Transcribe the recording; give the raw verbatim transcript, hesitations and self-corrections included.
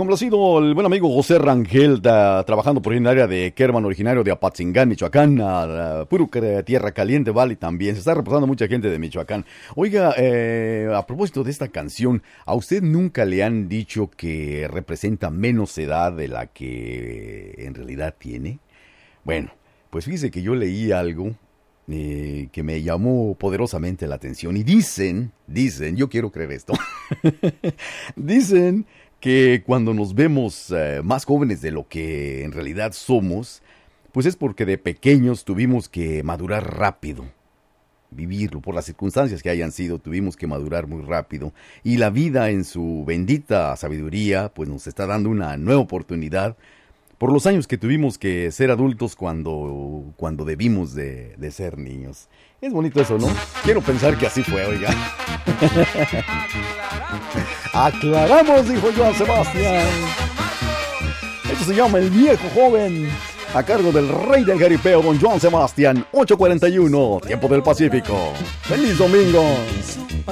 Complacido el buen amigo José Rangel, da, trabajando por el área de Kerman, originario de Apatzingán, Michoacán, a, a puro que- tierra caliente, vale, también. Se está reportando mucha gente de Michoacán. Oiga, eh, a propósito de esta canción, ¿a usted nunca le han dicho que representa menos edad de la que en realidad tiene? Bueno, pues fíjese que yo leí algo eh, que me llamó poderosamente la atención. Y dicen, dicen, yo quiero creer esto, dicen que cuando nos vemos eh, más jóvenes de lo que en realidad somos, pues es porque de pequeños tuvimos que madurar rápido, vivirlo, por las circunstancias que hayan sido, tuvimos que madurar muy rápido. Y la vida en su bendita sabiduría, pues nos está dando una nueva oportunidad por los años que tuvimos que ser adultos cuando, cuando debimos de, de ser niños. Es bonito eso, ¿no? Quiero pensar que así fue, oiga. Aclaramos, dijo Joan Sebastián. Esto se llama El Viejo Joven, a cargo del rey del jaripeo, don Joan Sebastián. Ocho cuarenta y uno, tiempo del Pacífico. ¡Feliz domingo!